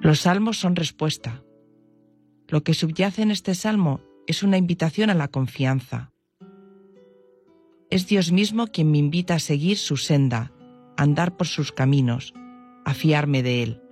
Los salmos son respuesta. Lo que subyace en este salmo es una invitación a la confianza. Es Dios mismo quien me invita a seguir su senda, a andar por sus caminos, a fiarme de Él.